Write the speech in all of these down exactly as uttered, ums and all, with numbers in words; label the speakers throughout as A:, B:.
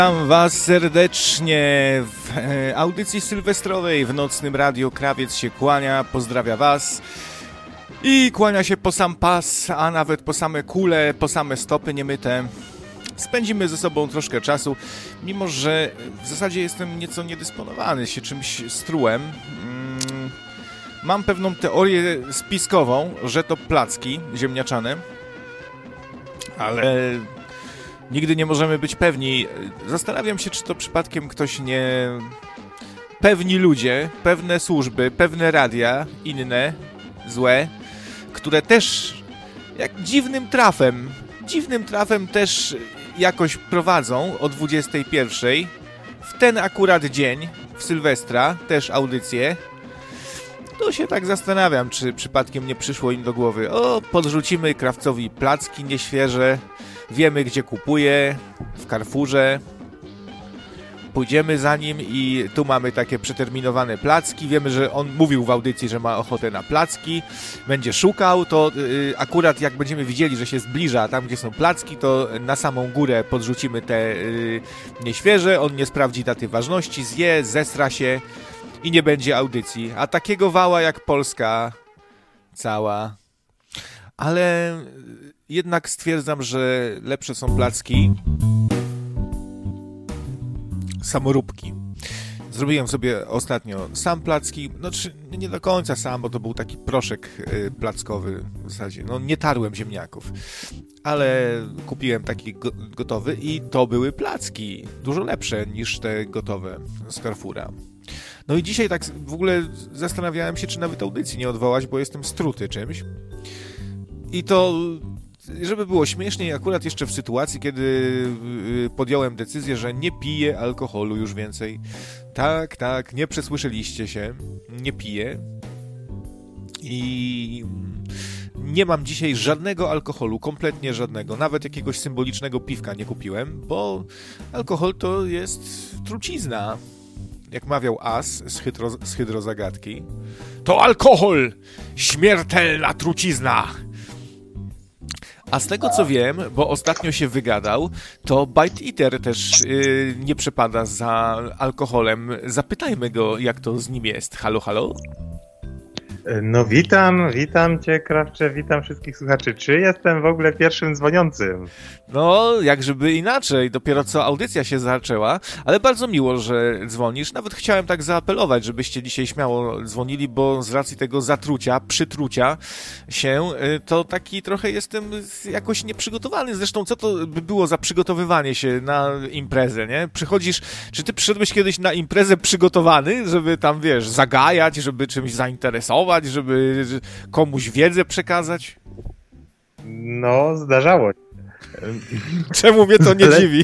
A: Witam Was serdecznie w e, audycji sylwestrowej w Nocnym Radiu. Krawiec się kłania, pozdrawia Was i kłania się po sam pas, a nawet po same kule, po same stopy niemyte. Spędzimy ze sobą troszkę czasu, mimo że w zasadzie jestem nieco niedysponowany się czymś strułem. Mm, mam pewną teorię spiskową, że to placki ziemniaczane, ale nigdy nie możemy być pewni. Zastanawiam się, czy to przypadkiem ktoś nie... Pewni ludzie, pewne służby, pewne radia, inne, złe, które też jak dziwnym trafem, dziwnym trafem też jakoś prowadzą o dwudziestej pierwszej w ten akurat dzień, w Sylwestra, też audycję. To się tak zastanawiam, czy przypadkiem nie przyszło im do głowy: o, podrzucimy krawcowi placki nieświeże, wiemy gdzie kupuje, w Carrefourze, pójdziemy za nim i tu mamy takie przeterminowane placki, wiemy, że on mówił w audycji, że ma ochotę na placki, będzie szukał, to yy, akurat jak będziemy widzieli, że się zbliża tam, gdzie są placki, to na samą górę podrzucimy te yy, nieświeże, on nie sprawdzi daty ważności, zje, zesra się i nie będzie audycji. A takiego wała jak Polska cała. Ale jednak stwierdzam, że lepsze są placki samoróbki. Zrobiłem sobie ostatnio sam placki, no czy nie do końca sam, bo to był taki proszek y, plackowy w zasadzie. No nie tarłem ziemniaków, ale kupiłem taki go- gotowy i to były placki. Dużo lepsze niż te gotowe z Carrefoura. No i dzisiaj tak w ogóle zastanawiałem się, czy nawet audycji nie odwołać, bo jestem struty czymś. I to, żeby było śmieszniej, akurat jeszcze w sytuacji, kiedy podjąłem decyzję, że nie piję alkoholu już więcej. Tak, tak, nie przesłyszeliście się, nie piję. I nie mam dzisiaj żadnego alkoholu, kompletnie żadnego. Nawet jakiegoś symbolicznego piwka nie kupiłem, bo alkohol to jest trucizna. Jak mawiał As z, hydro, z hydrozagadki. To alkohol! Śmiertelna trucizna! A z tego co wiem, bo ostatnio się wygadał, to Bite Eater też yy, nie przepada za alkoholem. Zapytajmy go, jak to z nim jest. Halo, halo?
B: No witam, witam Cię, Krawcze, witam wszystkich słuchaczy. Czy jestem w ogóle pierwszym dzwoniącym?
A: No, jak żeby inaczej, dopiero co audycja się zaczęła, ale bardzo miło, że dzwonisz. Nawet chciałem tak zaapelować, żebyście dzisiaj śmiało dzwonili, bo z racji tego zatrucia, przytrucia się, to taki trochę jestem jakoś nieprzygotowany. Zresztą co to by było za przygotowywanie się na imprezę, nie? Przychodzisz, czy ty przyszedłeś kiedyś na imprezę przygotowany, żeby tam, wiesz, zagajać, żeby czymś zainteresować, żeby komuś wiedzę przekazać?
B: No, zdarzało się.
A: Czemu mnie to nie
B: ale,
A: dziwi?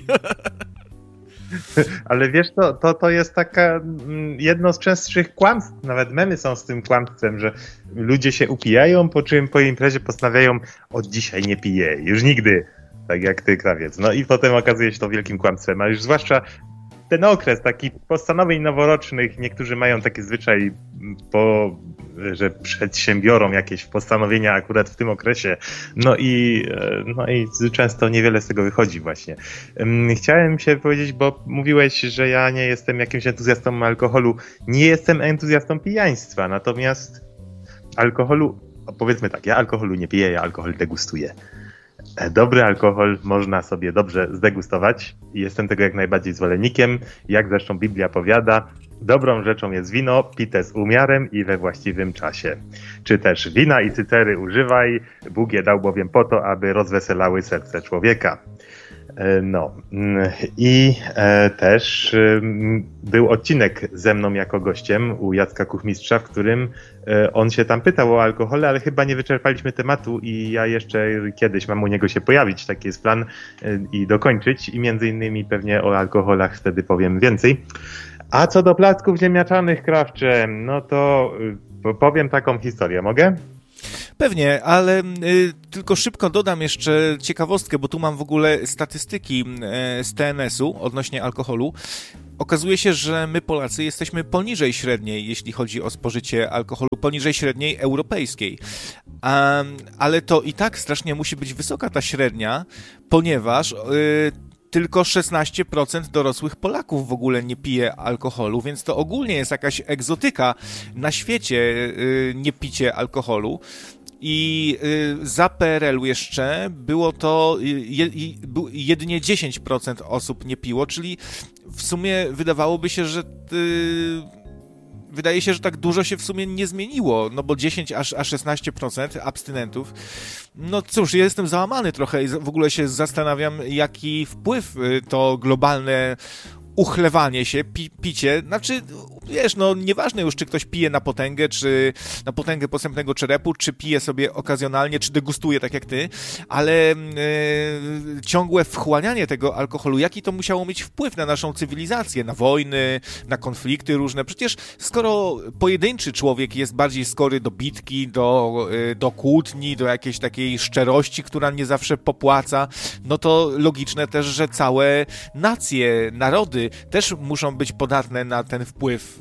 B: Ale wiesz, to, to, to jest taka jedno z częstszych kłamstw, nawet memy są z tym kłamstwem, że ludzie się upijają, po czym po imprezie postanawiają: od dzisiaj nie piję, już nigdy, tak jak ty, krawiec. No i potem okazuje się to wielkim kłamstwem, a już zwłaszcza ten okres taki postanowień noworocznych, niektórzy mają taki zwyczaj, po, że przedsiębiorą jakieś postanowienia akurat w tym okresie, no i, no i często niewiele z tego wychodzi właśnie. Chciałem się powiedzieć, bo mówiłeś, że ja nie jestem jakimś entuzjastą alkoholu, nie jestem entuzjastą pijaństwa, natomiast alkoholu, powiedzmy tak, ja alkoholu nie piję, ja alkohol degustuję. Dobry alkohol można sobie dobrze zdegustować i jestem tego jak najbardziej zwolennikiem. Jak zresztą Biblia powiada, dobrą rzeczą jest wino, pite z umiarem i we właściwym czasie. Czy też wina i cycery używaj, Bóg je dał bowiem po to, aby rozweselały serce człowieka. No i e, też e, był odcinek ze mną jako gościem u Jacka Kuchmistrza, w którym e, on się tam pytał o alkohole, ale chyba nie wyczerpaliśmy tematu i ja jeszcze kiedyś mam u niego się pojawić, taki jest plan, e, i dokończyć i między innymi pewnie o alkoholach wtedy powiem więcej. A co do placków ziemniaczanych, Krawcze, no to e, powiem taką historię, mogę?
A: Pewnie, ale y, tylko szybko dodam jeszcze ciekawostkę, bo tu mam w ogóle statystyki y, z T N S-u odnośnie alkoholu. Okazuje się, że my Polacy jesteśmy poniżej średniej, jeśli chodzi o spożycie alkoholu, poniżej średniej europejskiej. Um, ale to i tak strasznie musi być wysoka ta średnia, ponieważ y, tylko szesnaście procent dorosłych Polaków w ogóle nie pije alkoholu, więc to ogólnie jest jakaś egzotyka na świecie, yy, nie picie alkoholu. I y, za P R L-u jeszcze było to je, je, jedynie dziesięć procent osób nie piło, czyli w sumie wydawałoby się, że y, wydaje się, że tak dużo się w sumie nie zmieniło, no bo dziesięć aż a szesnaście procent abstynentów. No cóż, ja jestem załamany trochę i w ogóle się zastanawiam, jaki wpływ to globalne uchlewanie się, pi, picie, znaczy, wiesz, no nieważne już, czy ktoś pije na potęgę, czy na potęgę posępnego czerepu, czy pije sobie okazjonalnie, czy degustuje tak jak ty, ale e, ciągłe wchłanianie tego alkoholu, jaki to musiało mieć wpływ na naszą cywilizację, na wojny, na konflikty różne. Przecież skoro pojedynczy człowiek jest bardziej skory do bitki, do, e, do kłótni, do jakiejś takiej szczerości, która nie zawsze popłaca, no to logiczne też, że całe nacje, narody też muszą być podatne na ten wpływ.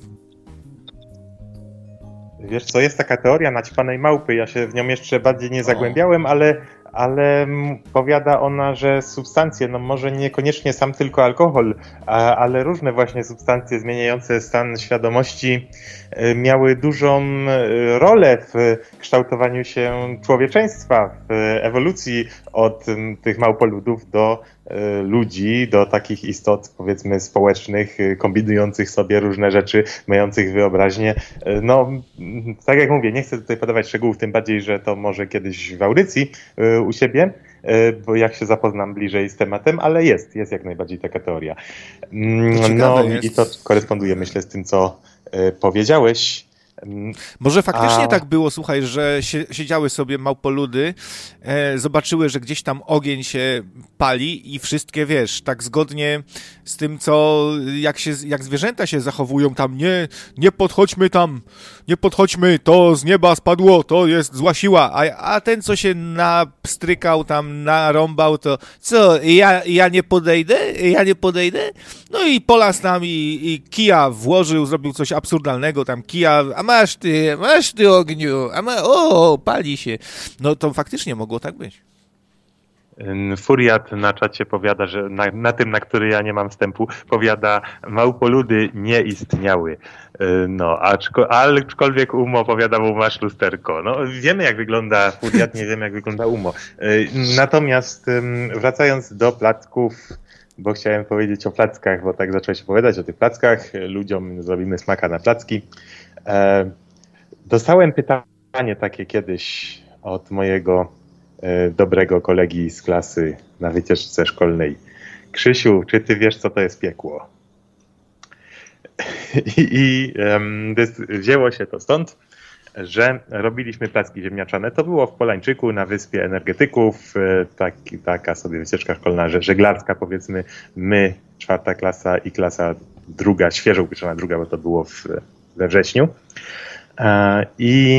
B: Wiesz co, jest taka teoria naćpanej małpy, ja się w nią jeszcze bardziej nie zagłębiałem, ale, ale powiada ona, że substancje, no może niekoniecznie sam tylko alkohol, a, ale różne właśnie substancje zmieniające stan świadomości miały dużą rolę w kształtowaniu się człowieczeństwa, w ewolucji od tych małpoludów do ludzi, do takich istot, powiedzmy, społecznych, kombinujących sobie różne rzeczy, mających wyobraźnię. No, tak jak mówię, nie chcę tutaj podawać szczegółów, tym bardziej, że to może kiedyś w audycji u siebie, bo jak się zapoznam bliżej z tematem, ale jest, jest jak najbardziej taka teoria. No i to koresponduje, myślę, z tym, co powiedziałeś.
A: Może faktycznie
B: A...
A: tak było, słuchaj, że siedziały sobie małpoludy, e, zobaczyły, że gdzieś tam ogień się pali i wszystkie, wiesz, tak zgodnie z tym, co, jak się, jak zwierzęta się zachowują tam, nie, nie podchodźmy tam, nie podchodźmy, to z nieba spadło, to jest zła siła, a, a ten, co się napstrykał tam, narąbał, to co, ja, ja nie podejdę, ja nie podejdę? No i polas tam i, i kija włożył, zrobił coś absurdalnego, tam kija, a masz ty, masz ty ogniu, a ma, o, pali się. No to faktycznie mogło tak być.
B: Furiat na czacie powiada, że na, na tym, na który ja nie mam wstępu, powiada, małpoludy nie istniały. No, aczko, aczkolwiek Umo powiada, mu masz lusterko. No, wiemy, jak wygląda Furiat, nie wiemy, jak wygląda Umo. Natomiast wracając do placków, bo chciałem powiedzieć o plackach, bo tak zacząłeś opowiadać o tych plackach, ludziom zrobimy smaka na placki. Dostałem pytanie takie kiedyś od mojego dobrego kolegi z klasy na wycieczce szkolnej. Krzysiu, czy ty wiesz, co to jest piekło? I, i um, wzięło się to stąd, że robiliśmy placki ziemniaczane. To było w Polańczyku na Wyspie Energetyków, tak, taka sobie wycieczka szkolna, żeglarska, powiedzmy. My, czwarta klasa i klasa druga, świeżo upieczona druga, bo to było w, we wrześniu. I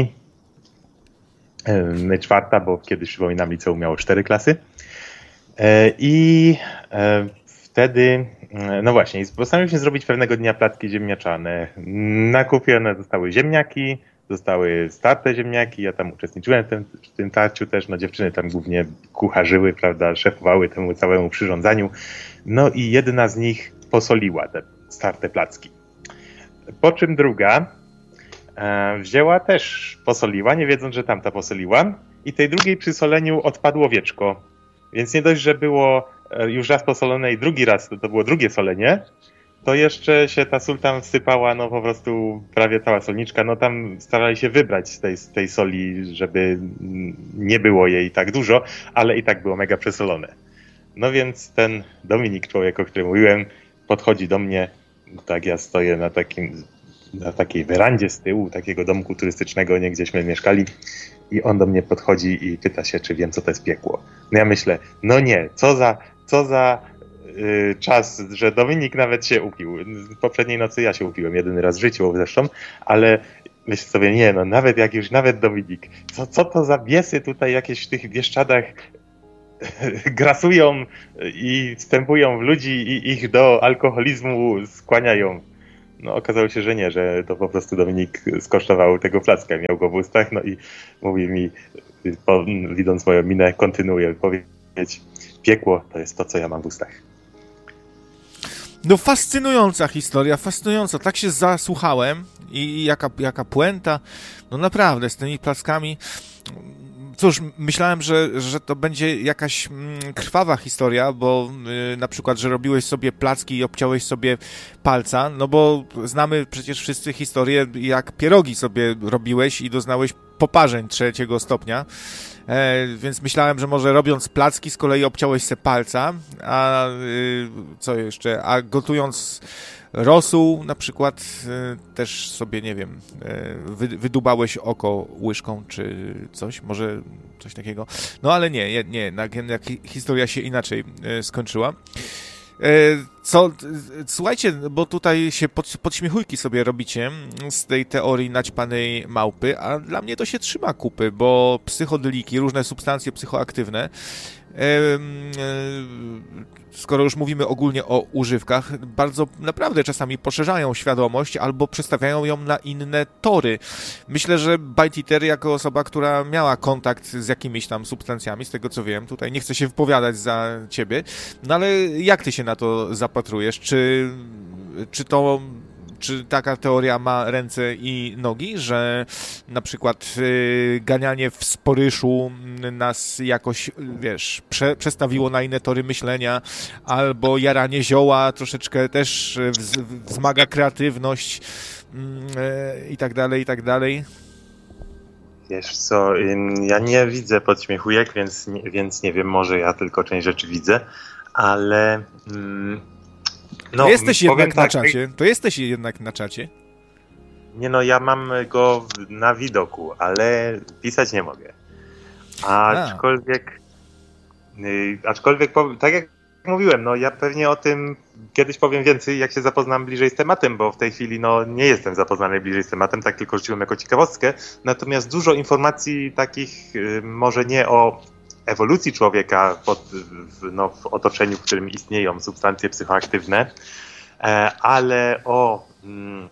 B: my czwarta, bo kiedyś, przypominam, liceum miało cztery klasy. I wtedy, no właśnie, postanowiliśmy zrobić pewnego dnia placki ziemniaczane. Nakupione zostały ziemniaki, zostały starte ziemniaki, ja tam uczestniczyłem w tym, w tym tarciu też, no dziewczyny tam głównie kucharzyły, prawda, szefowały temu całemu przyrządzaniu. No i jedna z nich posoliła te starte placki. Po czym druga e, wzięła też, posoliła, nie wiedząc, że tamta posoliła, i tej drugiej przy soleniu odpadło wieczko. Więc nie dość, że było już raz posolone i drugi raz, to, to było drugie solenie, to jeszcze się ta sól tam wsypała, no po prostu prawie cała solniczka, no tam starali się wybrać z tej, z tej soli, żeby nie było jej tak dużo, ale i tak było mega przesolone. No więc ten Dominik, człowiek, o którym mówiłem, podchodzi do mnie, tak ja stoję na takim, na takiej werandzie z tyłu, takiego domku turystycznego, nie gdzieśmy mieszkali, i on do mnie podchodzi i pyta się, czy wiem, co to jest piekło. No ja myślę, no nie, co za, co za yy, czas, że Dominik nawet się upił. Poprzedniej nocy ja się upiłem, jedyny raz w życiu zresztą, ale myślę sobie, nie no, nawet jak już, nawet Dominik, co, co to za biesy tutaj jakieś w tych Bieszczadach grasują i wstępują w ludzi i ich do alkoholizmu skłaniają. No okazało się, że nie, że to po prostu Dominik skosztował tego placka, miał go w ustach, no i mówi mi, po, widząc moją minę, kontynuuje powiedzieć, piekło to jest to, co ja mam w ustach.
A: No fascynująca historia, fascynująca. Tak się zasłuchałem i, i jaka, jaka puenta. No naprawdę, z tymi plackami. Cóż, myślałem, że, że to będzie jakaś mm, krwawa historia, bo y, na przykład, że robiłeś sobie placki i obciąłeś sobie palca, no bo znamy przecież wszyscy historię, jak pierogi sobie robiłeś i doznałeś poparzeń trzeciego stopnia, e, więc myślałem, że może robiąc placki z kolei obciąłeś sobie palca, a y, co jeszcze, a gotując rosół na przykład y, też sobie, nie wiem, y, wy, wydubałeś oko łyżką czy coś, może coś takiego. No ale nie, nie, jednak, jednak historia się inaczej y, skończyła. Y, co, y, słuchajcie, bo tutaj się pod, podśmiechujki sobie robicie z tej teorii naćpanej małpy, a dla mnie to się trzyma kupy, bo psychodeliki, różne substancje psychoaktywne, skoro już mówimy ogólnie o używkach, bardzo naprawdę czasami poszerzają świadomość albo przestawiają ją na inne tory. Myślę, że Bite Eater jako osoba, która miała kontakt z jakimiś tam substancjami, z tego co wiem, tutaj nie chcę się wypowiadać za ciebie, no ale jak ty się na to zapatrujesz? Czy, czy to... Czy taka teoria ma ręce i nogi, że na przykład y, ganianie w sporyszu nas jakoś, wiesz, prze, przestawiło na inne tory myślenia, albo jaranie zioła troszeczkę też wz, wzmaga kreatywność y, i tak dalej, i tak dalej?
B: Wiesz co, ja nie widzę podśmiechujek, więc, więc nie wiem, może ja tylko część rzeczy widzę, ale... Mm,
A: No, to jesteś jednak tak, na czacie. To jesteś jednak na czacie.
B: Nie no, ja mam go na widoku, ale pisać nie mogę. Aczkolwiek, yy, aczkolwiek tak jak mówiłem, no ja pewnie o tym kiedyś powiem więcej, jak się zapoznam bliżej z tematem, bo w tej chwili no nie jestem zapoznany bliżej z tematem, tak tylko rzuciłem jako ciekawostkę. Natomiast dużo informacji takich, yy, może nie o ewolucji człowieka pod, w, no, w otoczeniu, w którym istnieją substancje psychoaktywne, e, ale o mm,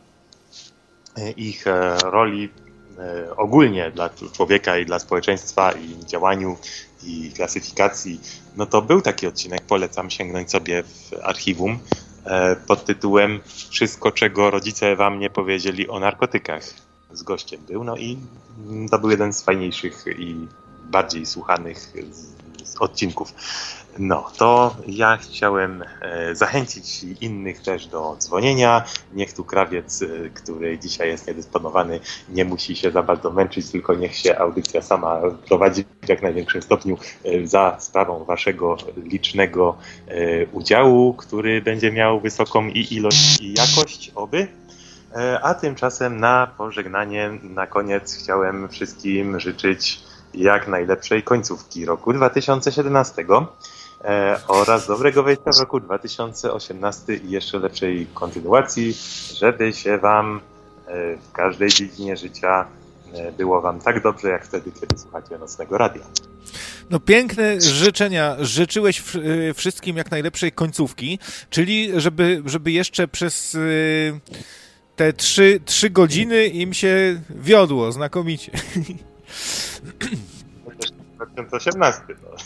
B: ich e, roli e, ogólnie dla człowieka i dla społeczeństwa i działaniu i klasyfikacji, no to był taki odcinek, polecam sięgnąć sobie w archiwum e, pod tytułem Wszystko, czego rodzice wam nie powiedzieli o narkotykach. Z gościem był, no i to był jeden z fajniejszych i bardziej słuchanych z, z odcinków. No, to ja chciałem e, zachęcić innych też do dzwonienia. Niech tu krawiec, e, który dzisiaj jest niedysponowany, nie musi się za bardzo męczyć, tylko niech się audycja sama prowadzi w jak największym stopniu e, za sprawą waszego licznego e, udziału, który będzie miał wysoką i ilość, i jakość, oby. E, a tymczasem na pożegnanie, na koniec chciałem wszystkim życzyć jak najlepszej końcówki roku dwa tysiące siedemnastego e, oraz dobrego wejścia w roku dwa tysiące osiemnastego i jeszcze lepszej kontynuacji, żeby się wam e, w każdej dziedzinie życia e, było wam tak dobrze, jak wtedy, kiedy słuchacie Nocnego Radia.
A: No piękne życzenia. Życzyłeś wszystkim jak najlepszej końcówki, czyli żeby, żeby jeszcze przez te trzy, trzy godziny im się wiodło znakomicie.
B: dwa tysiące osiemnasty. No.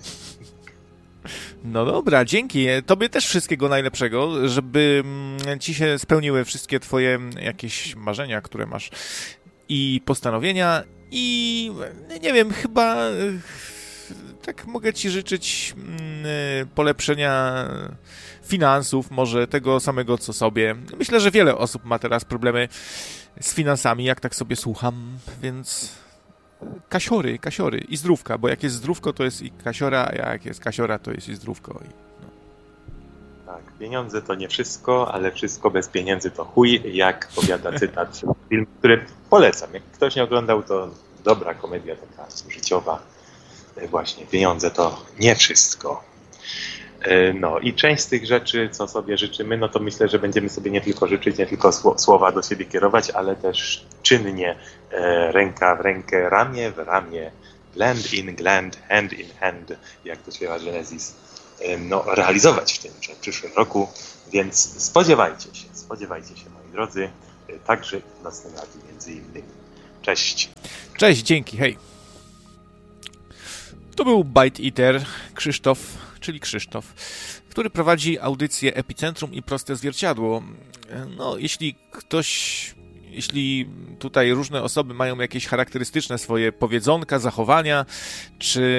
A: No dobra, dzięki. Tobie też wszystkiego najlepszego, żeby ci się spełniły wszystkie twoje jakieś marzenia, które masz i postanowienia i nie wiem, chyba tak mogę ci życzyć polepszenia finansów, może tego samego co sobie. Myślę, że wiele osób ma teraz problemy z finansami, jak tak sobie słucham, więc kasiory, kasiory i zdrówka, bo jak jest zdrówko, to jest i kasiora, a jak jest kasiora, to jest i zdrówko. I no.
B: Tak, pieniądze to nie wszystko, ale wszystko bez pieniędzy to chuj, jak powiada cytat film, który polecam. Jak ktoś nie oglądał, to dobra komedia taka życiowa. Właśnie, pieniądze to nie wszystko. No i część z tych rzeczy, co sobie życzymy, no to myślę, że będziemy sobie nie tylko życzyć, nie tylko słowa do siebie kierować, ale też czynnie ręka w rękę, ramię w ramię, gland in gland, hand in hand, jak to śpiewa Genesis, no realizować w tym przyszłym roku, więc spodziewajcie się, spodziewajcie się moi drodzy, także w Nocnym Radiu między innymi. Cześć.
A: Cześć, dzięki, hej. To był Bite Eater, Krzysztof, czyli Krzysztof, który prowadzi audycję Epicentrum i Proste Zwierciadło. No, jeśli ktoś, jeśli tutaj różne osoby mają jakieś charakterystyczne swoje powiedzonka, zachowania, czy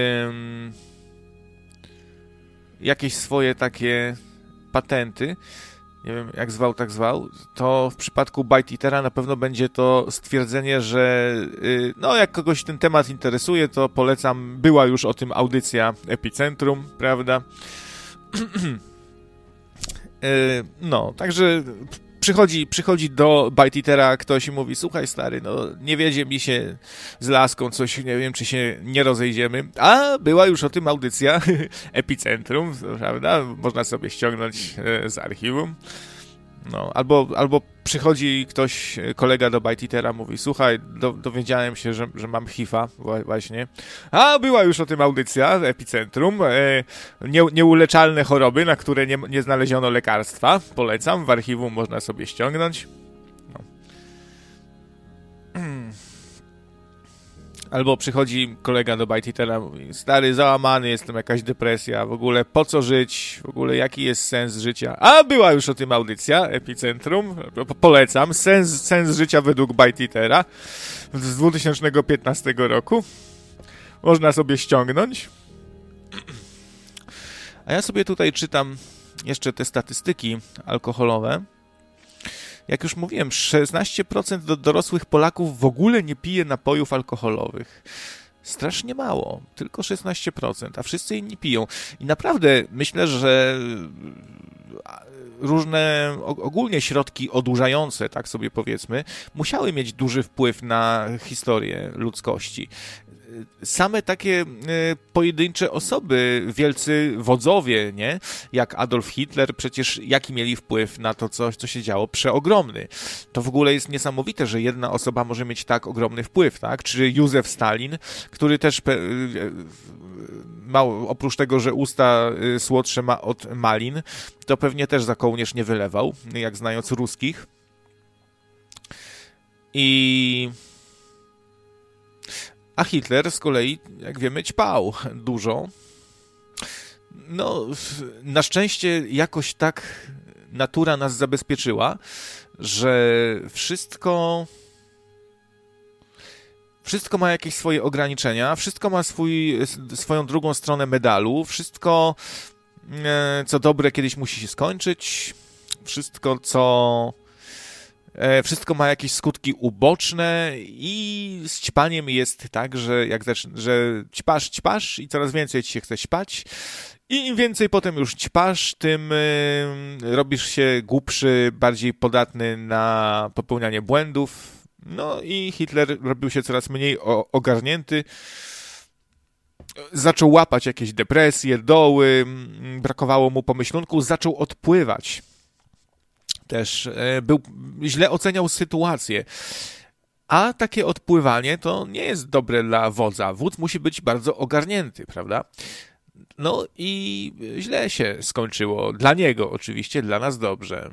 A: jakieś swoje takie patenty, nie wiem, jak zwał, tak zwał, to w przypadku Bite Eatera na pewno będzie to stwierdzenie, że yy, no jak kogoś ten temat interesuje, to polecam, była już o tym audycja Epicentrum, prawda? yy, no, także przychodzi, przychodzi do Bite Eatera ktoś i mówi, słuchaj stary, no nie wiedzie mi się z laską coś, nie wiem, czy się nie rozejdziemy, a była już o tym audycja Epicentrum, prawda? Można sobie ściągnąć z archiwum. No, albo, albo przychodzi ktoś, kolega do Bite Eatera, mówi, słuchaj, do, dowiedziałem się, że, że mam H I V-a właśnie, a była już o tym audycja Epicentrum, e, nie, nieuleczalne choroby, na które nie, nie znaleziono lekarstwa, polecam, w archiwum można sobie ściągnąć. No. Albo przychodzi kolega do Bite Eatera, mówi, stary, załamany jestem, jakaś depresja, w ogóle po co żyć, w ogóle jaki jest sens życia. A była już o tym audycja Epicentrum, polecam, sens, sens życia według Bite Eatera z dwa tysiące piętnastego roku. Można sobie ściągnąć. A ja sobie tutaj czytam jeszcze te statystyki alkoholowe. Jak już mówiłem, szesnaście procent do dorosłych Polaków w ogóle nie pije napojów alkoholowych. Strasznie mało, tylko szesnaście procent, a wszyscy inni piją. I naprawdę myślę, że różne ogólnie środki odurzające, tak sobie powiedzmy, musiały mieć duży wpływ na historię ludzkości. Same takie pojedyncze osoby, wielcy wodzowie, nie? Jak Adolf Hitler, przecież jaki mieli wpływ na to, co, co się działo? Przeogromny. To w ogóle jest niesamowite, że jedna osoba może mieć tak ogromny wpływ, tak? Czy Józef Stalin, który też ma, oprócz tego, że usta słodsze ma od malin, to pewnie też za kołnierz nie wylewał, jak znając ruskich. I... A Hitler z kolei, jak wiemy, ćpał dużo. No, na szczęście jakoś tak natura nas zabezpieczyła, że wszystko... Wszystko ma jakieś swoje ograniczenia, wszystko ma swój, swoją drugą stronę medalu, wszystko, co dobre, kiedyś musi się skończyć, wszystko, co... Wszystko ma jakieś skutki uboczne i z ćpaniem jest tak, że jak zacz- że ćpasz, ćpasz i coraz więcej ci się chce ćpać i im więcej potem już ćpasz, tym y, robisz się głupszy, bardziej podatny na popełnianie błędów. No i Hitler robił się coraz mniej o- ogarnięty. Zaczął łapać jakieś depresje, doły, brakowało mu pomyślunku, zaczął odpływać. Też był, źle oceniał sytuację. A takie odpływanie to nie jest dobre dla wodza. Wódz musi być bardzo ogarnięty, prawda? No i źle się skończyło. Dla niego oczywiście, dla nas dobrze.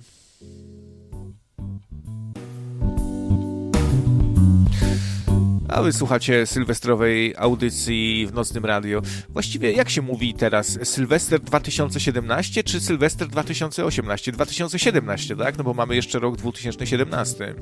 A: A wy słuchacie sylwestrowej audycji w Nocnym Radio. Właściwie jak się mówi teraz? Sylwester dwa tysiące siedemnaście czy Sylwester dwa tysiące osiemnaście? dwa tysiące siedemnaście, tak? No bo mamy jeszcze rok dwa tysiące siedemnasty.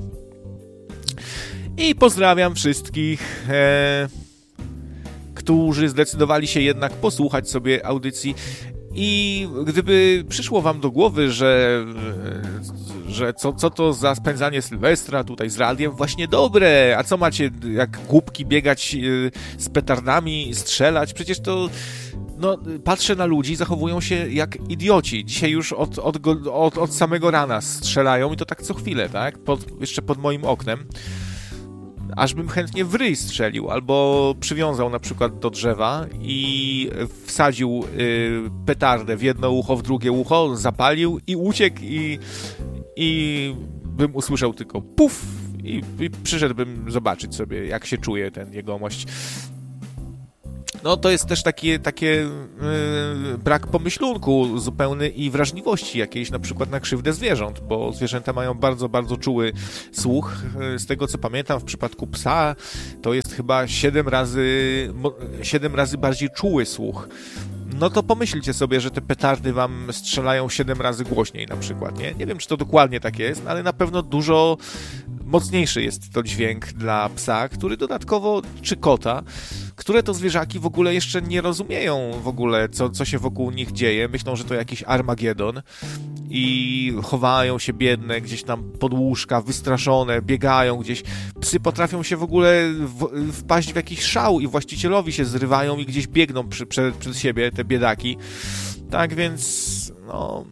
A: I pozdrawiam wszystkich, e, którzy zdecydowali się jednak posłuchać sobie audycji. I gdyby przyszło wam do głowy, że, że co, co to za spędzanie Sylwestra tutaj z radiem, właśnie dobre, a co macie jak głupki biegać z petardami, strzelać, przecież to, no patrzę na ludzi, zachowują się jak idioci, dzisiaj już od, od, od, od samego rana strzelają i to tak co chwilę, tak, pod, jeszcze pod moim oknem. Aż bym chętnie w ryj strzelił, albo przywiązał na przykład do drzewa i wsadził y, petardę w jedno ucho, w drugie ucho, zapalił i uciekł i, i bym usłyszał tylko puf i, i przyszedłbym zobaczyć sobie, jak się czuje ten jegomość. No to jest też takie, takie yy, brak pomyślunku zupełny i wrażliwości jakiejś na przykład na krzywdę zwierząt, bo zwierzęta mają bardzo, bardzo czuły słuch. Z tego co pamiętam w przypadku psa to jest chyba siedem razy, siedem razy bardziej czuły słuch no to pomyślcie sobie, że te petardy wam strzelają siedem razy głośniej na przykład, nie? Nie wiem, czy to dokładnie tak jest, ale na pewno dużo mocniejszy jest to dźwięk dla psa, który dodatkowo, czy kota, które to zwierzaki w ogóle jeszcze nie rozumieją w ogóle, co, co się wokół nich dzieje. Myślą, że to jakiś Armagedon i chowają się biedne gdzieś tam pod łóżka, wystraszone, biegają gdzieś. Psy potrafią się w ogóle w, wpaść w jakiś szał i właścicielowi się zrywają i gdzieś biegną przy, przed, przed siebie, te biedaki. Tak więc, no...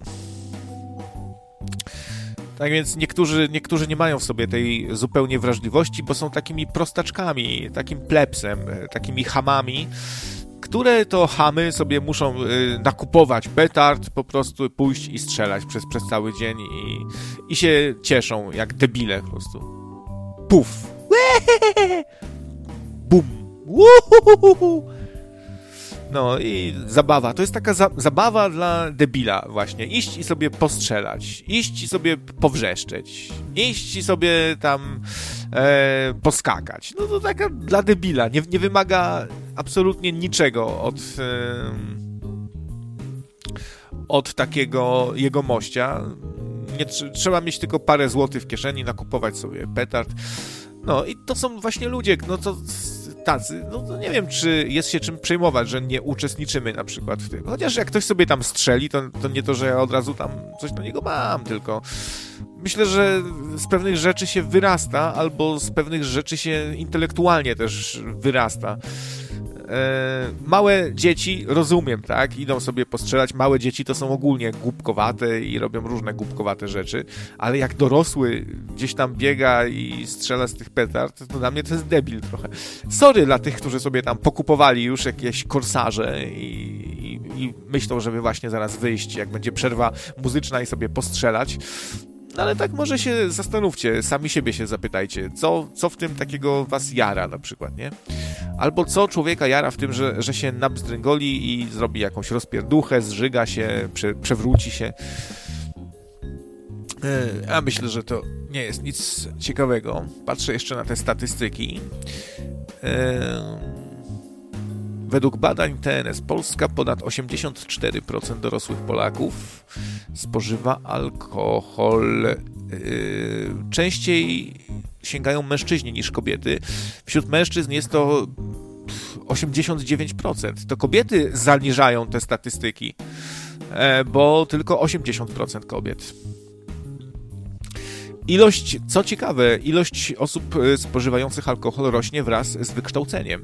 A: Tak więc niektórzy, niektórzy nie mają w sobie tej zupełnie wrażliwości, bo są takimi prostaczkami, takim plebsem, takimi chamami, które to chamy sobie muszą y, nakupować petard, po prostu pójść i strzelać przez, przez cały dzień i, i się cieszą jak debile po prostu. Puf! Bum! Uhuhuhu. No i zabawa. To jest taka za- zabawa dla debila właśnie. Iść i sobie postrzelać. Iść i sobie powrzeszczeć. Iść i sobie tam e, poskakać. No to taka dla debila. Nie, nie wymaga absolutnie niczego od e, od takiego jegomościa. Nie tr- trzeba mieć tylko parę złotych w kieszeni, nakupować sobie petard. No i to są właśnie ludzie, no to tacy, no to nie wiem, czy jest się czym przejmować, że nie uczestniczymy na przykład w tym. Chociaż jak ktoś sobie tam strzeli, to, to nie to, że ja od razu tam coś do niego mam, tylko myślę, że z pewnych rzeczy się wyrasta, albo z pewnych rzeczy się intelektualnie też wyrasta. E, małe dzieci, rozumiem, tak, idą sobie postrzelać, małe dzieci to są ogólnie głupkowate i robią różne głupkowate rzeczy, ale jak dorosły gdzieś tam biega i strzela z tych petard, to dla mnie to jest debil trochę. Sorry dla tych, którzy sobie tam pokupowali już jakieś korsarze i, i, i myślą, żeby właśnie zaraz wyjść, jak będzie przerwa muzyczna i sobie postrzelać. No ale tak może się zastanówcie, sami siebie się zapytajcie, co, co w tym takiego was jara na przykład, nie? Albo co człowieka jara w tym, że, że się nabzdręgoli i zrobi jakąś rozpierduchę, zżyga się, prze, przewróci się. Ja myślę, że to nie jest nic ciekawego. Patrzę jeszcze na te statystyki. Według badań T N S Polska ponad osiemdziesiąt cztery procent dorosłych Polaków spożywa alkohol. Yy, częściej sięgają mężczyźni niż kobiety. Wśród mężczyzn jest to osiemdziesiąt dziewięć procent. To kobiety zaniżają te statystyki, bo tylko osiemdziesiąt procent kobiet. Ilość, co ciekawe, ilość osób spożywających alkohol rośnie wraz z wykształceniem.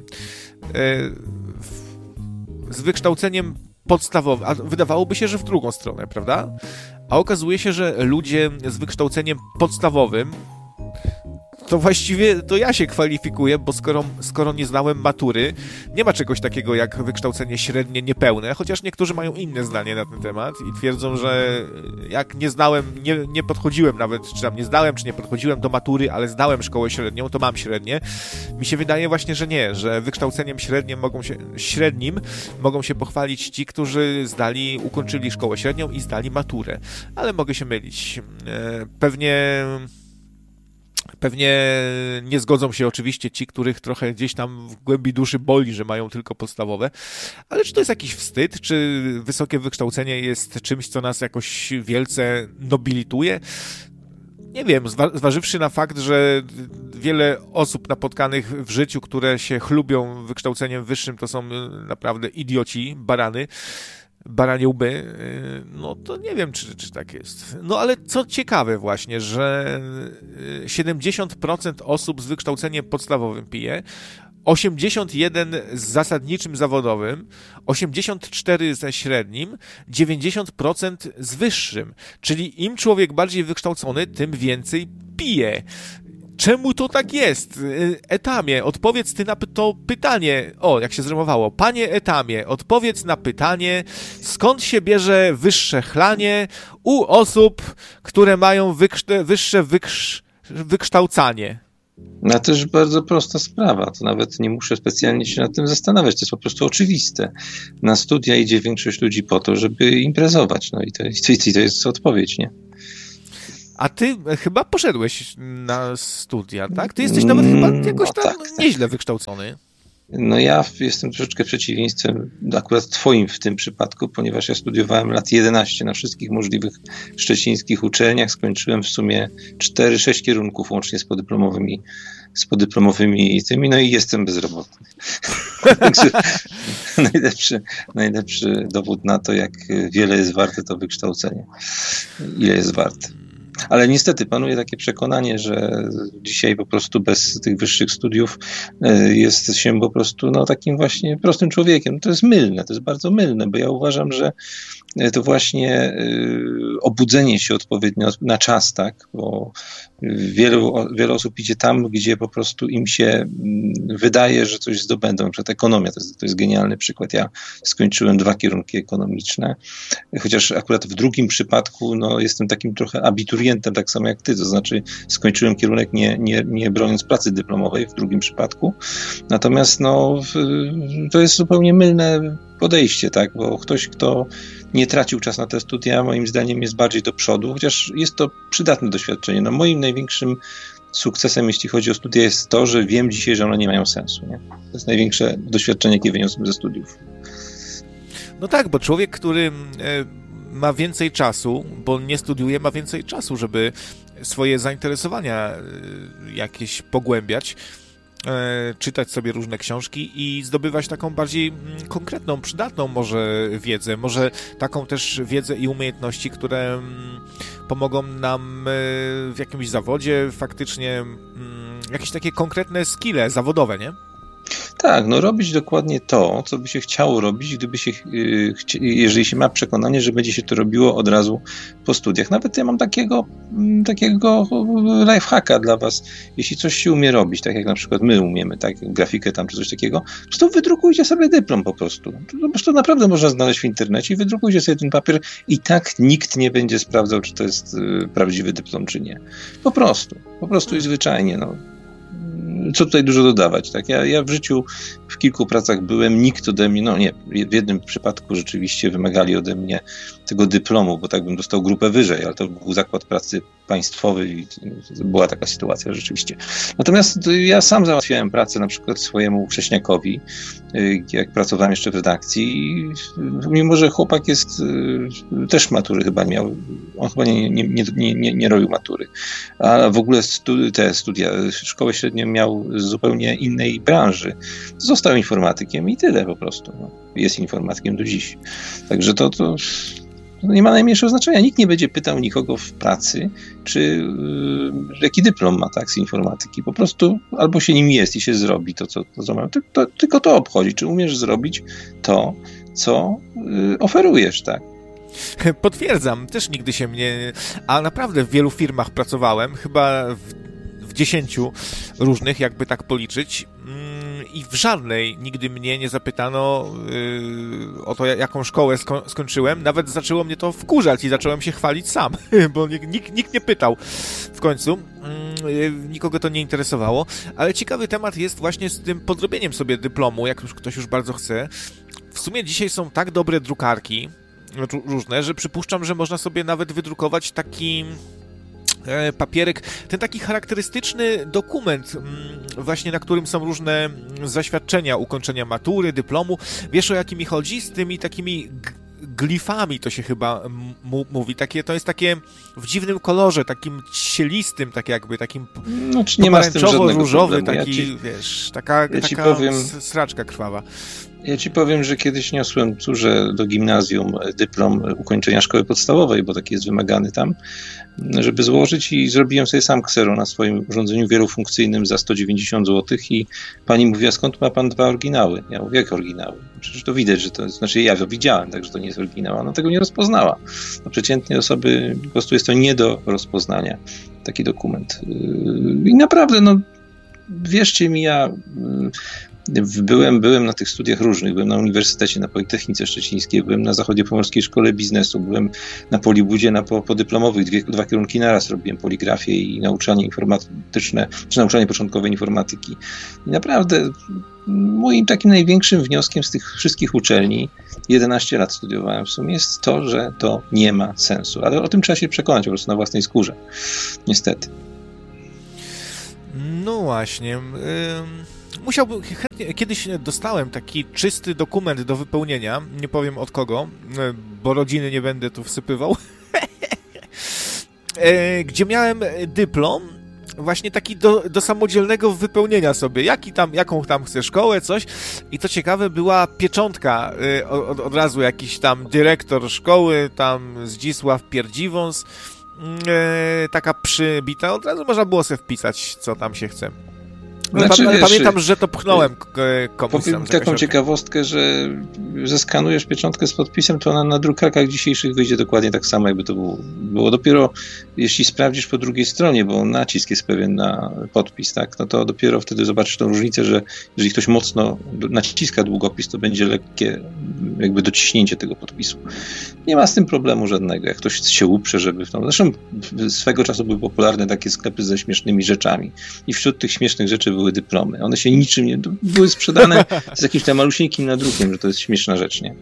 A: Z wykształceniem podstawowym, a wydawałoby się, że w drugą stronę, prawda? A okazuje się, że ludzie z wykształceniem podstawowym, to właściwie to ja się kwalifikuję, bo skoro, skoro nie znałem matury, nie ma czegoś takiego jak wykształcenie średnie niepełne, chociaż niektórzy mają inne zdanie na ten temat i twierdzą, że jak nie znałem, nie, nie podchodziłem nawet, czy tam nie zdałem, czy nie podchodziłem do matury, ale zdałem szkołę średnią, to mam średnie. Mi się wydaje właśnie, że nie, że wykształceniem średnim mogą się, średnim mogą się pochwalić ci, którzy zdali, ukończyli szkołę średnią i zdali maturę. Ale mogę się mylić. Pewnie... Pewnie nie zgodzą się oczywiście ci, których trochę gdzieś tam w głębi duszy boli, że mają tylko podstawowe. Ale czy to jest jakiś wstyd? Czy wysokie wykształcenie jest czymś, co nas jakoś wielce nobilituje? Nie wiem, zwa- zważywszy na fakt, że wiele osób napotkanych w życiu, które się chlubią wykształceniem wyższym, to są naprawdę idioci, barany, baranie łby, no to nie wiem, czy, czy tak jest. No ale co ciekawe właśnie, że siedemdziesiąt procent osób z wykształceniem podstawowym pije, osiemdziesiąt jeden z zasadniczym zawodowym, osiemdziesiąt cztery ze średnim, dziewięćdziesiąt procent z wyższym. Czyli im człowiek bardziej wykształcony, tym więcej pije. Czemu to tak jest? Etamie, odpowiedz ty na to pytanie. O, jak się zrymowało. Panie Etamie, odpowiedz na pytanie, skąd się bierze wyższe chlanie u osób, które mają wyksztę- wyższe wykrz- wykształcanie?
C: No to już bardzo prosta sprawa, to nawet nie muszę specjalnie się nad tym zastanawiać, to jest po prostu oczywiste. Na studia idzie większość ludzi po to, żeby imprezować, no i to, i to jest odpowiedź, nie?
A: A ty chyba poszedłeś na studia, tak? Ty jesteś nawet chyba jakoś tam
C: no tak,
A: nieźle wykształcony.
C: No ja jestem troszeczkę przeciwieństwem akurat twoim w tym przypadku, ponieważ ja studiowałem lat jedenaście na wszystkich możliwych szczecińskich uczelniach. Skończyłem w sumie cztery sześć kierunków łącznie z podyplomowymi, z podyplomowymi i tymi, no i jestem bezrobotny. Także najlepszy, najlepszy dowód na to, jak wiele jest warte to wykształcenie. Ile jest warte. Ale niestety panuje takie przekonanie, że dzisiaj po prostu bez tych wyższych studiów jest się po prostu no, takim właśnie prostym człowiekiem. To jest mylne, to jest bardzo mylne, bo ja uważam, że to właśnie obudzenie się odpowiednio na czas, tak, bo wielu, wiele osób idzie tam, gdzie po prostu im się wydaje, że coś zdobędą. Na przykład ekonomia, to jest, to jest genialny przykład. Ja skończyłem dwa kierunki ekonomiczne, chociaż akurat w drugim przypadku no, jestem takim trochę abiturientem, tak samo jak ty, to znaczy skończyłem kierunek nie, nie, nie broniąc pracy dyplomowej w drugim przypadku, natomiast no, to jest zupełnie mylne podejście, tak, bo ktoś, kto nie tracił czas na te studia, moim zdaniem jest bardziej do przodu, chociaż jest to przydatne doświadczenie. No, moim największym sukcesem, jeśli chodzi o studia, jest to, że wiem dzisiaj, że one nie mają sensu. Nie? To jest największe doświadczenie, jakie wyniosłem ze studiów.
A: No tak, bo człowiek, który ma więcej czasu, bo nie studiuje, ma więcej czasu, żeby swoje zainteresowania jakieś pogłębiać, czytać sobie różne książki i zdobywać taką bardziej konkretną, przydatną może wiedzę, może taką też wiedzę i umiejętności, które pomogą nam w jakimś zawodzie faktycznie jakieś takie konkretne skille zawodowe, nie?
C: Tak, no robić dokładnie to, co by się chciało robić, gdyby się, jeżeli się ma przekonanie, że będzie się to robiło od razu po studiach. Nawet ja mam takiego, takiego lifehacka dla was. Jeśli coś się umie robić, tak jak na przykład my umiemy, tak, grafikę tam czy coś takiego, po prostu wydrukujcie sobie dyplom po prostu. Po prostu naprawdę można znaleźć w internecie i wydrukujcie sobie ten papier i tak nikt nie będzie sprawdzał, czy to jest prawdziwy dyplom, czy nie. Po prostu, po prostu i zwyczajnie, no. Co tutaj dużo dodawać, tak? Ja, ja w życiu w kilku pracach byłem, nikt ode mnie, no nie, w jednym przypadku rzeczywiście wymagali ode mnie tego dyplomu, bo tak bym dostał grupę wyżej, ale to był zakład pracy państwowy i była taka sytuacja rzeczywiście. Natomiast ja sam załatwiałem pracę na przykład swojemu wcześniakowi, jak pracowałem jeszcze w redakcji, mimo że chłopak jest, też matury chyba miał, on chyba nie, nie, nie, nie, nie robił matury, a w ogóle studi- te studia, szkołę średnią miał z zupełnie innej branży. Został informatykiem i tyle po prostu. No. Jest informatykiem do dziś. Także to, to nie ma najmniejszego znaczenia. Nikt nie będzie pytał nikogo w pracy, czy yy, jaki dyplom ma, tak, z informatyki. Po prostu albo się nim jest i się zrobi to, co, to, co mają. To, to, tylko to obchodzi. Czy umiesz zrobić to, co yy, oferujesz, tak?
A: Potwierdzam. Też nigdy się mnie... A naprawdę w wielu firmach pracowałem, chyba w, w dziesięciu różnych, jakby tak policzyć. I w żadnej nigdy mnie nie zapytano yy, o to, jaką szkołę sko- skończyłem. Nawet zaczęło mnie to wkurzać i zacząłem się chwalić sam, bo nikt, nikt nie pytał w końcu. Yy, nikogo to nie interesowało. Ale ciekawy temat jest właśnie z tym podrobieniem sobie dyplomu, jak już ktoś już bardzo chce. W sumie dzisiaj są tak dobre drukarki różne, że przypuszczam, że można sobie nawet wydrukować taki... papierek, ten taki charakterystyczny dokument właśnie, na którym są różne zaświadczenia ukończenia matury, dyplomu. Wiesz, o jakim mi chodzi? Z tymi takimi g- glifami to się chyba m- mówi. Takie, to jest takie w dziwnym kolorze, takim cielistym, tak jakby, takim
C: no, czy nie ma z tym
A: pomarańczowo-różowy,
C: taki,
A: ja ci, wiesz, taka,
C: ja
A: taka
C: powiem...
A: sraczka krwawa.
C: Ja ci powiem, że kiedyś niosłem córze do gimnazjum dyplom ukończenia szkoły podstawowej, bo taki jest wymagany tam, żeby złożyć i zrobiłem sobie sam ksero na swoim urządzeniu wielofunkcyjnym za sto dziewięćdziesiąt złotych i pani mówiła, skąd ma pan dwa oryginały? Ja mówię, jak oryginały? Przecież to widać, że to jest, znaczy ja to widziałem, także to nie jest oryginał, ona tego nie rozpoznała. No, przeciętnie osoby, po prostu jest to nie do rozpoznania, taki dokument. I naprawdę, no wierzcie mi, ja... Byłem, byłem na tych studiach różnych, byłem na Uniwersytecie, na Politechnice Szczecińskiej, byłem na Zachodniopomorskiej Szkole Biznesu, byłem na Polibudzie, na podyplomowych, dwie, dwa kierunki naraz robiłem, poligrafię i nauczanie informatyczne, czy nauczanie początkowe informatyki. I naprawdę moim takim największym wnioskiem z tych wszystkich uczelni, jedenaście lat studiowałem w sumie, jest to, że to nie ma sensu. Ale o tym trzeba się przekonać po prostu na własnej skórze. Niestety.
A: No właśnie... musiałbym, chętnie, kiedyś dostałem taki czysty dokument do wypełnienia, nie powiem od kogo, bo rodziny nie będę tu wsypywał, gdzie miałem dyplom, właśnie taki do, do samodzielnego wypełnienia sobie, jaki tam, jaką tam chcę szkołę, coś. I to ciekawe, była pieczątka, y, od, od razu jakiś tam dyrektor szkoły, tam Zdzisław Pierdziwąs, y, taka przybita, od razu można było sobie wpisać, co tam się chce.
C: Znaczy,
A: pa,
C: wiesz,
A: pamiętam, że to pchnąłem komuś
C: powiem
A: tam.
C: taką ciekawostkę, że zeskanujesz pieczątkę z podpisem, to ona na drukarkach dzisiejszych wyjdzie dokładnie tak samo, jakby to było. było. Dopiero jeśli sprawdzisz po drugiej stronie, bo nacisk jest pewien na podpis, tak, no to dopiero wtedy zobaczysz tą różnicę, że jeżeli ktoś mocno naciska długopis, to będzie lekkie jakby dociśnięcie tego podpisu. Nie ma z tym problemu żadnego. Jak ktoś się uprze, żeby w tą... Zresztą swego czasu były popularne takie sklepy ze śmiesznymi rzeczami i wśród tych śmiesznych rzeczy były dyplomy. One się niczym nie... były sprzedane z jakimś tam malusieńkim nadrukiem, że to jest śmieszna rzecz, nie?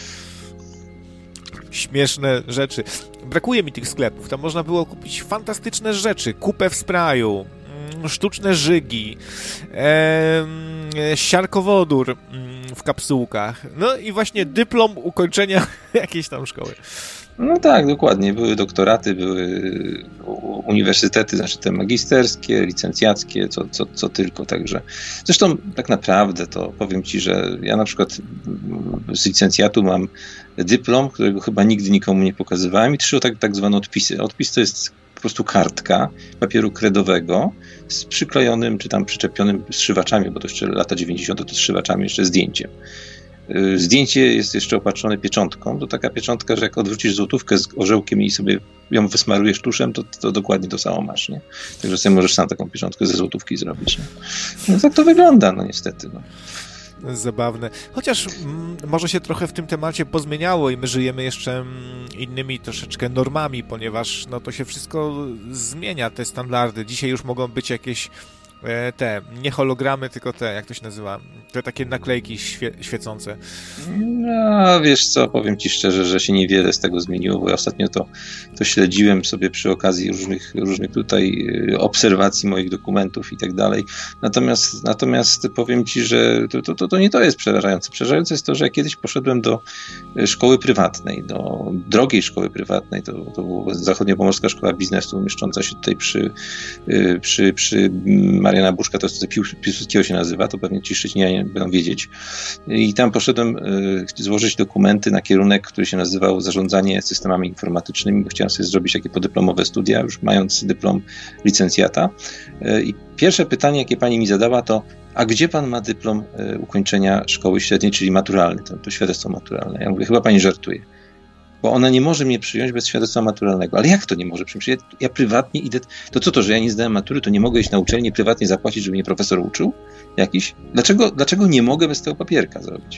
A: Śmieszne rzeczy. Brakuje mi tych sklepów. Tam można było kupić fantastyczne rzeczy. Kupę w sprayu, sztuczne żygi, e, siarkowodór w kapsułkach. No i właśnie dyplom ukończenia jakiejś tam szkoły.
C: No tak, dokładnie. Były doktoraty, były uniwersytety, znaczy te magisterskie, licencjackie, co, co, co tylko, także. Zresztą tak naprawdę to powiem Ci, że ja na przykład z licencjatu mam dyplom, którego chyba nigdy nikomu nie pokazywałem i trzy tak, tak zwane odpisy. Odpis to jest po prostu kartka papieru kredowego z przyklejonym, czy tam przyczepionym strzywaczami, bo to jeszcze lata dziewięćdziesiąte to strzywaczami, jeszcze zdjęciem. Zdjęcie jest jeszcze opatrzone pieczątką. To taka pieczątka, że jak odwrócisz złotówkę z orzełkiem i sobie ją wysmarujesz tuszem, to, to dokładnie to samo masz, nie? Także sobie możesz sam taką pieczątkę ze złotówki zrobić. Nie? No tak to wygląda, no niestety. No.
A: Zabawne. Chociaż mm, może się trochę w tym temacie pozmieniało i my żyjemy jeszcze mm, innymi troszeczkę normami, ponieważ no to się wszystko zmienia, te standardy. Dzisiaj już mogą być jakieś te, nie hologramy, tylko te, jak to się nazywa, te takie naklejki świe, świecące.
C: No, wiesz co, powiem Ci szczerze, że się niewiele z tego zmieniło, bo ja ostatnio to, to śledziłem sobie przy okazji różnych, różnych tutaj obserwacji moich dokumentów i tak dalej. Natomiast, natomiast powiem Ci, że to, to, to, to nie to jest przerażające. Przerażające jest to, że ja kiedyś poszedłem do szkoły prywatnej, do drogiej szkoły prywatnej, to, to była Zachodniopomorska Szkoła Biznesu, mieszcząca się tutaj przy, przy, przy Mariana Buszka, to jest Piłsudskiego się nazywa, to pewnie ci Szczecinianie będą wiedzieć. I tam poszedłem y, złożyć dokumenty na kierunek, który się nazywał Zarządzanie systemami informatycznymi, bo chciałem sobie zrobić takie podyplomowe studia, już mając dyplom licencjata. Y, I pierwsze pytanie, jakie pani mi zadała, to a gdzie pan ma dyplom y, ukończenia szkoły średniej, czyli maturalny, to, to świadectwo maturalne? Ja mówię, chyba pani żartuje. Bo ona nie może mnie przyjąć bez świadectwa maturalnego. Ale jak to nie może przyjąć? Ja, ja prywatnie idę... To co to, że ja nie zdałem matury, to nie mogę iść na uczelnię prywatnie zapłacić, żeby mnie profesor uczył? Jakiś? Dlaczego, dlaczego nie mogę bez tego papierka zrobić?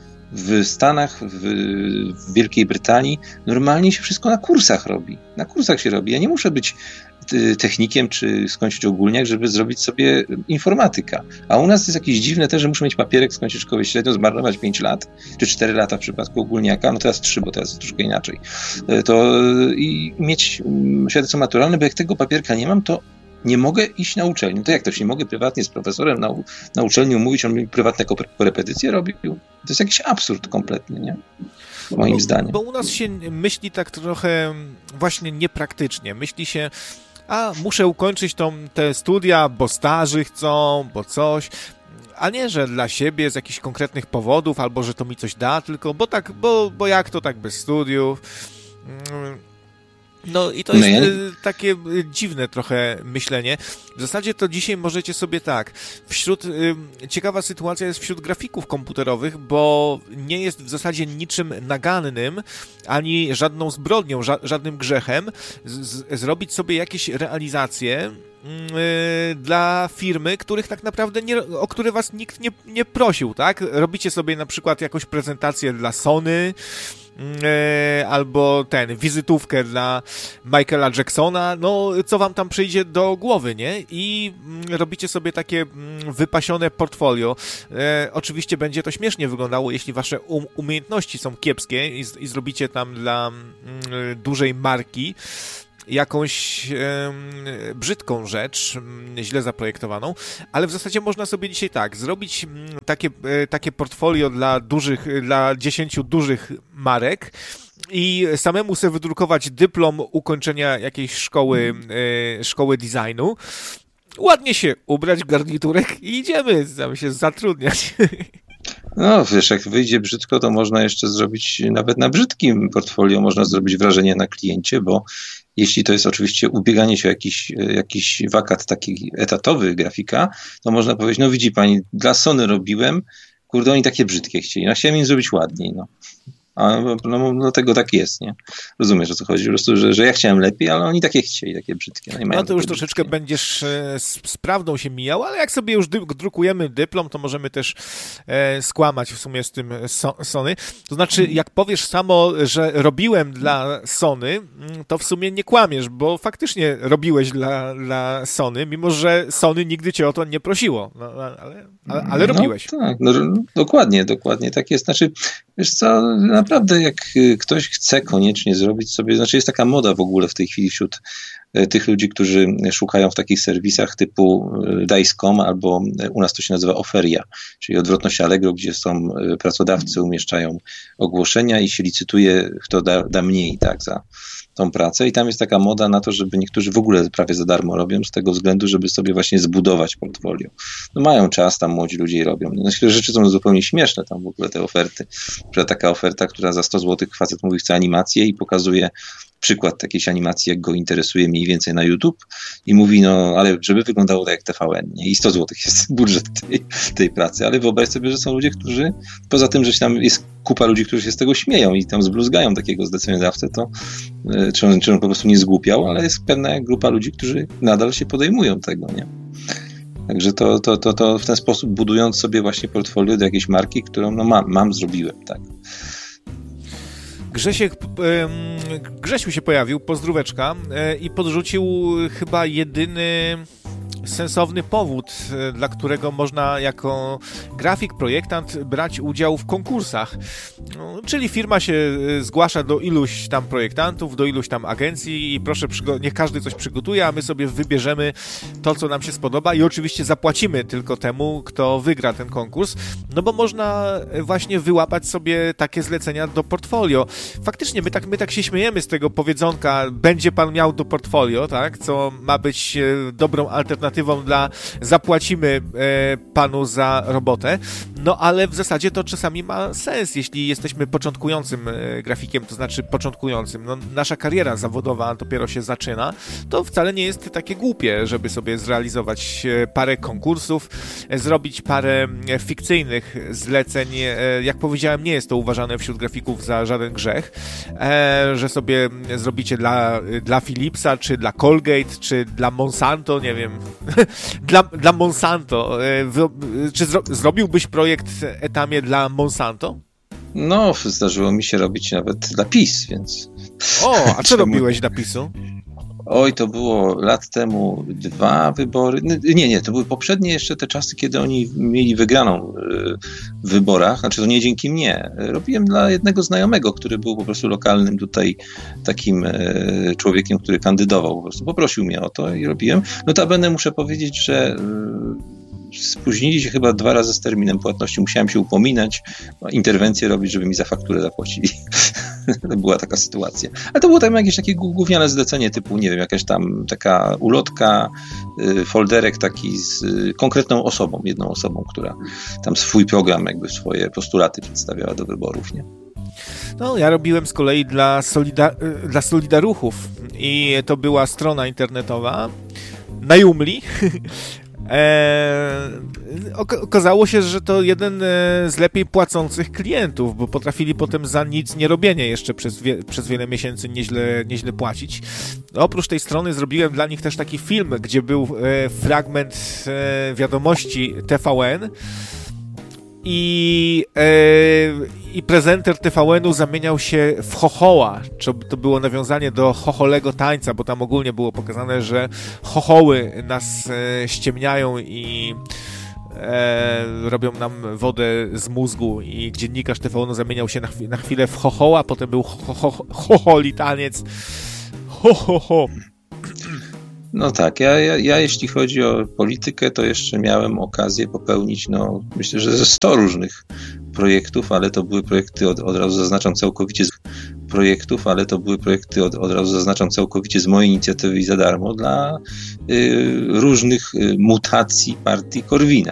C: W Stanach, w, w Wielkiej Brytanii normalnie się wszystko na kursach robi. Na kursach się robi. Ja nie muszę być technikiem czy skończyć ogólniak, żeby zrobić sobie informatyka. A u nas jest jakieś dziwne też, że muszę mieć papierek, skończyć szkołę średnią, zmarnować pięć lat, czy cztery lata w przypadku ogólniaka, no teraz trzy, bo teraz jest troszkę inaczej. To i mieć świadectwo maturalne, bo jak tego papierka nie mam, to nie mogę iść na uczelnię. To jak to się nie mogę prywatnie z profesorem na, na uczelni umówić, on mi prywatne korepetycje robił? To jest jakiś absurd kompletny, nie? Moim
A: bo,
C: zdaniem.
A: Bo u nas się myśli tak trochę właśnie niepraktycznie. Myśli się, a muszę ukończyć tą, te studia, bo starzy chcą, bo coś, a nie, że dla siebie z jakichś konkretnych powodów, albo że to mi coś da, tylko bo tak, bo, bo jak to tak bez studiów. No i to jest no ja... takie dziwne trochę myślenie. W zasadzie to dzisiaj możecie sobie tak, wśród, ciekawa sytuacja jest wśród grafików komputerowych, bo nie jest w zasadzie niczym nagannym, ani żadną zbrodnią, ża- żadnym grzechem z- zrobić sobie jakieś realizacje Yy, dla firmy, których tak naprawdę nie, o które was nikt nie, nie prosił, tak? Robicie sobie na przykład jakąś prezentację dla Sony, yy, albo ten, wizytówkę dla Michaela Jacksona, no co wam tam przyjdzie do głowy, nie? I yy, robicie sobie takie yy, wypasione portfolio. Yy, oczywiście będzie to śmiesznie wyglądało, jeśli wasze um- umiejętności są kiepskie i, i zrobicie tam dla yy, dużej marki jakąś e, brzydką rzecz, źle zaprojektowaną, ale w zasadzie można sobie dzisiaj tak, zrobić takie, e, takie portfolio dla dużych, dla dziesięciu dużych marek i samemu sobie wydrukować dyplom ukończenia jakiejś szkoły, e, szkoły designu, ładnie się ubrać w garniturek i idziemy tam się zatrudniać.
C: No wiesz, jak wyjdzie brzydko, to można jeszcze zrobić, nawet na brzydkim portfolio można zrobić wrażenie na kliencie, bo jeśli to jest oczywiście ubieganie się o jakiś, jakiś wakat taki etatowy grafika, to można powiedzieć, no widzi pani, dla Sony robiłem, kurde, oni takie brzydkie chcieli, no chciałem im zrobić ładniej, no. A no, no tego tak jest, nie? Rozumiesz, o co chodzi? Po prostu, że, że ja chciałem lepiej, ale oni takie chcieli, takie brzydkie. No, i mają
A: no to już
C: brzydkie.
A: Troszeczkę będziesz e, z, z prawdą się mijał, ale jak sobie już dy, drukujemy dyplom, to możemy też e, skłamać w sumie z tym so, Sony. To znaczy, jak powiesz samo, że robiłem dla Sony, to w sumie nie kłamiesz, bo faktycznie robiłeś dla, dla Sony, mimo że Sony nigdy cię o to nie prosiło. No, ale, ale, ale robiłeś.
C: No, tak, no, dokładnie, dokładnie tak jest. Znaczy, wiesz co, naprawdę jak ktoś chce koniecznie zrobić sobie, znaczy jest taka moda w ogóle w tej chwili wśród tych ludzi, którzy szukają w takich serwisach typu dice kropka com albo u nas to się nazywa Oferia, czyli odwrotność Allegro, gdzie są pracodawcy, umieszczają ogłoszenia i się licytuje, kto da, da mniej, tak, za tą pracę i tam jest taka moda na to, żeby niektórzy w ogóle prawie za darmo robią z tego względu, żeby sobie właśnie zbudować portfolio. No mają czas, tam młodzi ludzie je robią. No, niektóre rzeczy są zupełnie śmieszne, tam w ogóle te oferty. Że taka oferta, która za sto złotych facet mówi, chce animację i pokazuje przykład jakiejś animacji, jak go interesuje mniej więcej na YouTube i mówi, no ale żeby wyglądało tak jak T V N, nie? I sto złotych jest budżet tej, tej pracy, ale wyobraź sobie, że są ludzie, którzy, poza tym, że tam jest kupa ludzi, którzy się z tego śmieją i tam zbluzgają takiego zleceniodawcę, to czy on, czy on po prostu nie zgłupiał, ale jest pewna grupa ludzi, którzy nadal się podejmują tego, nie? Także to, to, to, to w ten sposób budując sobie właśnie portfolio do jakiejś marki, którą no mam, mam zrobiłem, tak.
A: Grzesiek, Grzesiu się pojawił, pozdróweczka, i podrzucił chyba jedyny sensowny powód, dla którego można jako grafik, projektant brać udział w konkursach. No, czyli firma się zgłasza do iluś tam projektantów, do iluś tam agencji i proszę, niech każdy coś przygotuje, a my sobie wybierzemy to, co nam się spodoba i oczywiście zapłacimy tylko temu, kto wygra ten konkurs, no bo można właśnie wyłapać sobie takie zlecenia do portfolio. Faktycznie, my tak, my tak się śmiejemy z tego powiedzonka, będzie pan miał do portfolio, tak, co ma być dobrą alternatywą dla zapłacimy e, panu za robotę, no ale w zasadzie to czasami ma sens, jeśli jesteśmy początkującym e, grafikiem, to znaczy początkującym, no nasza kariera zawodowa dopiero się zaczyna, to wcale nie jest takie głupie, żeby sobie zrealizować e, parę konkursów, e, zrobić parę e, fikcyjnych zleceń, e, jak powiedziałem, nie jest to uważane wśród grafików za żaden grzech, e, że sobie zrobicie dla, dla Philipsa, czy dla Colgate, czy dla Monsanto, nie wiem, Dla, dla Monsanto. Czy zro, zrobiłbyś projekt etamie dla Monsanto?
C: No, zdarzyło mi się robić nawet dla PiS, więc...
A: O, a co robiłeś dla PiSu?
C: Oj, to było lat temu dwa wybory. Nie, nie, to były poprzednie jeszcze te czasy, kiedy oni mieli wygraną w wyborach. Znaczy to nie dzięki mnie. Robiłem dla jednego znajomego, który był po prostu lokalnym tutaj takim człowiekiem, który kandydował. Po prostu poprosił mnie o to i robiłem. Notabene muszę powiedzieć, że spóźnili się chyba dwa razy z terminem płatności. Musiałem się upominać, interwencję robić, żeby mi za fakturę zapłacili. To była taka sytuacja. Ale to było tam jakieś takie gówniane zlecenie typu, nie wiem, jakaś tam taka ulotka, folderek taki z konkretną osobą, jedną osobą, która tam swój program, jakby swoje postulaty przedstawiała do wyborów, nie?
A: No, ja robiłem z kolei dla, Solida- dla Solidaruchów i to była strona internetowa na Joomla. Eee, okazało się, że to jeden z lepiej płacących klientów, bo potrafili potem za nic nie robienie jeszcze przez, wie, przez wiele miesięcy nieźle, nieźle płacić. Oprócz tej strony zrobiłem dla nich też taki film, gdzie był e, fragment e, wiadomości T V N i, e, i prezenter T V N-u zamieniał się w chochoła. To było nawiązanie do chocholego tańca, bo tam ogólnie było pokazane, że chochoły nas e, ściemniają i e, robią nam wodę z mózgu i dziennikarz T V N-u zamieniał się na, chw- na chwilę w chochoła, potem był cho- cho- chocholi taniec. Ho, ho, ho.
C: No tak, ja, ja, ja jeśli chodzi o politykę, to jeszcze miałem okazję popełnić, no myślę, że ze sto różnych projektów, ale to były projekty, od, od razu zaznaczam całkowicie z projektów, ale to były projekty, od, od razu zaznaczam całkowicie z mojej inicjatywy i za darmo dla y, różnych y, mutacji partii Korwina.